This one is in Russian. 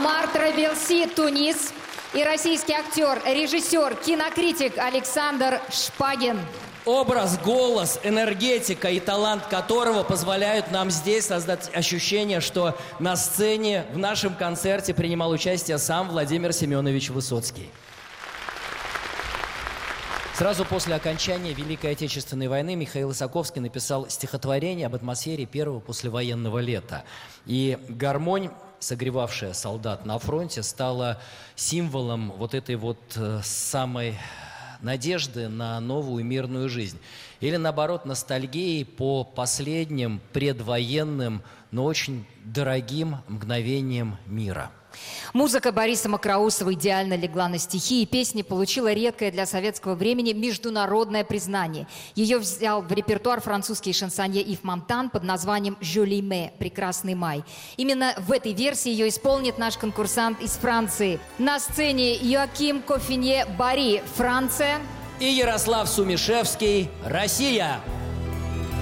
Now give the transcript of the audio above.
Омар Трабелси, Тунис. И российский актер, режиссер, кинокритик Александр Шпагин. Образ, голос, энергетика и талант которого позволяют нам здесь создать ощущение, что на сцене в нашем концерте принимал участие сам Владимир Семенович Высоцкий. Сразу после окончания Великой Отечественной войны Михаил Исаковский написал стихотворение об атмосфере первого послевоенного лета. И гармонь, согревавшая солдат на фронте, стала символом вот этой вот самой надежды на новую мирную жизнь. Или, наоборот, ностальгии по последним предвоенным, но очень дорогим мгновениям мира. Музыка Бориса Мокроусова идеально легла на стихи, и песня получила редкое для советского времени международное признание. Ее взял в репертуар французский шансонье Ив Монтан под названием «Joli mai» – «Прекрасный май». Именно в этой версии ее исполнит наш конкурсант из Франции. На сцене Йоаким Кофинье-Бари, Франция. И Ярослав Сумишевский, Россия.